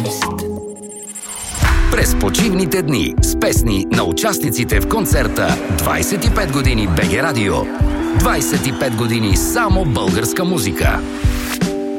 През почивните дни с песни на участниците в концерта 25 години БГ Радио. 25 години само българска музика.